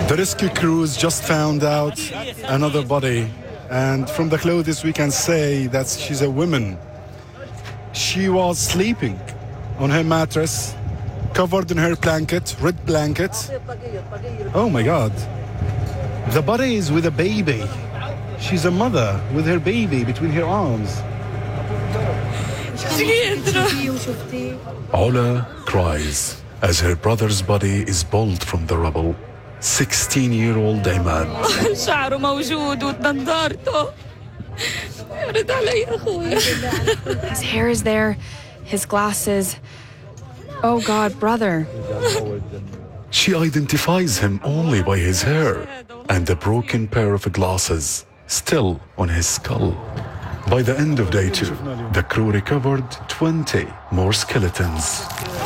The rescue crews just found out another body, and from the clothes we can say that she's a woman. She was sleeping on her mattress, covered in her blanket, red blanket. Oh my God. The body is with a baby. She's a mother with her baby between her arms. Ola cries as her brother's body is pulled from the rubble. 16-year-old Imad. His hair is there, his glasses. Oh God, brother. She identifies him only by his hair and a broken pair of glasses still on his skull. By the end of day 2, the crew recovered 20 more skeletons.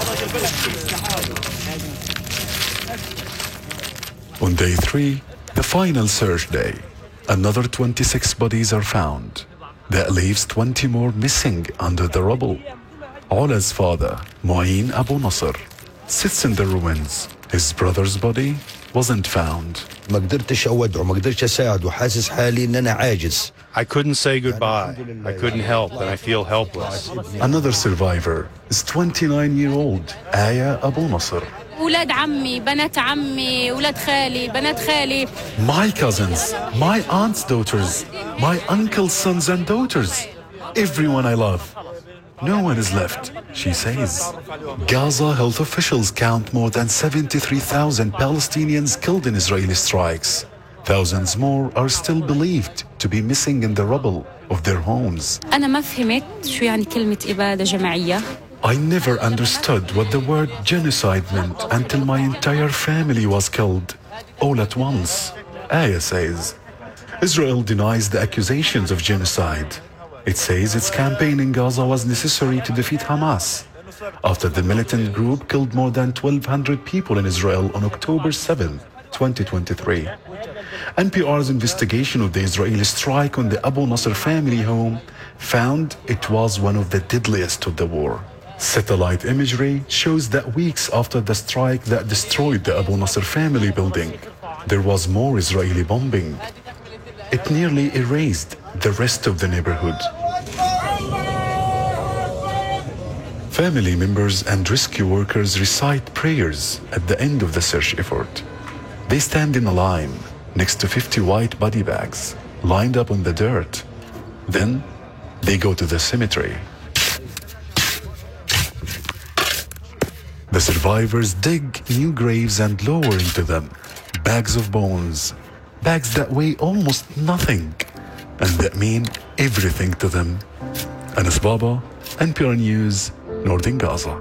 On day 3, the final search day, another 26 bodies are found. That leaves 20 more missing under the rubble. Ola's father, Mu'in Abu Nasr, sits in the ruins. His brother's body wasn't found. ما قدرتش أودعه ما قدرتش أساعده حاسس حالي إن أنا عاجز. I couldn't say goodbye. I couldn't help, and I feel helpless. Another survivor is 29-year-old Aya Abu Nasr. ولاد عمي بنات عمي ولاد خالي بنات خالي. My cousins, my aunt's daughters, my uncle's sons and daughters, everyone I love. No one is left, she says. Gaza health officials count more than 73,000 Palestinians killed in Israeli strikes. Thousands more are still believed to be missing in the rubble of their homes. أنا ما فهمت شو يعني كلمة إبادة جماعية. I never understood what the word genocide meant until my entire family was killed, all at once, Aya says. Israel denies the accusations of genocide. It says its campaign in Gaza was necessary to defeat Hamas, after the militant group killed more than 1,200 people in Israel on October 7, 2023. NPR's investigation of the Israeli strike on the Abu Nasr family home found it was one of the deadliest of the war. Satellite imagery shows that weeks after the strike that destroyed the Abu Nasr family building, there was more Israeli bombing. It nearly erased the rest of the neighborhood. Family members and rescue workers recite prayers at the end of the search effort. They stand in a line next to 50 white body bags lined up on the dirt. Then they go to the cemetery. The survivors dig new graves and lower into them bags of bones, bags that weigh almost nothing and that mean everything to them. Anas Baba, NPR News, Northern Gaza.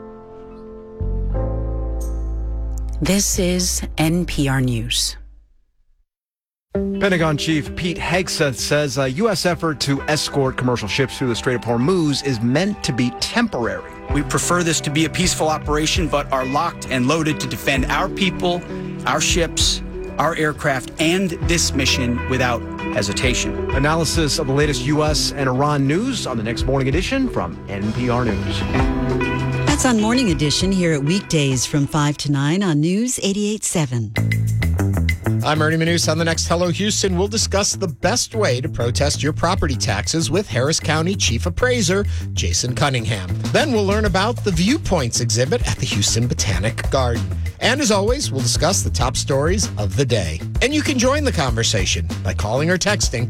This is NPR News. Pentagon Chief Pete Hegseth says a U.S. effort to escort commercial ships through the Strait of Hormuz is meant to be temporary. We prefer this to be a peaceful operation, but are locked and loaded to defend our people, our ships, our aircraft, and this mission without hesitation. Analysis of the latest U.S. and Iran news on the next Morning Edition from NPR News. That's on Morning Edition here at weekdays from 5 to 9 on News 88.7. I'm Ernie Manous. On the next Hello Houston, we'll discuss the best way to protest your property taxes with Harris County Chief Appraiser Jason Cunningham. Then we'll learn about the Viewpoints exhibit at the Houston Botanic Garden. And as always, we'll discuss the top stories of the day. And you can join the conversation by calling or texting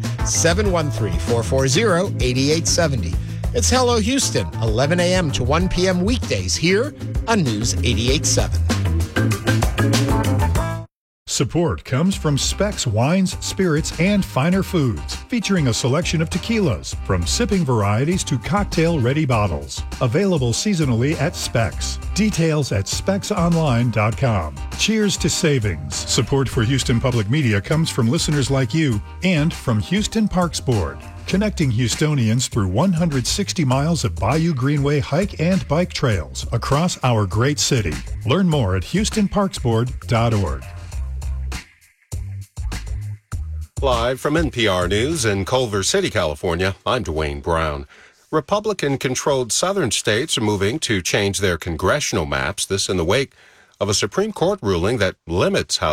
713-440-8870. It's Hello Houston, 11 a.m. to 1 p.m. weekdays here on News 88.7. Support comes from Specs Wines, Spirits, and Finer Foods, featuring a selection of tequilas, from sipping varieties to cocktail-ready bottles. Available seasonally at Specs. Details at specsonline.com. Cheers to savings. Support for Houston Public Media comes from listeners like you and from Houston Parks Board, connecting Houstonians through 160 miles of Bayou Greenway hike and bike trails across our great city. Learn more at houstonparksboard.org. Live from NPR News in Culver City, California, I'm Dwayne Brown. Republican-controlled southern states are moving to change their congressional maps, this in the wake of a Supreme Court ruling that limits how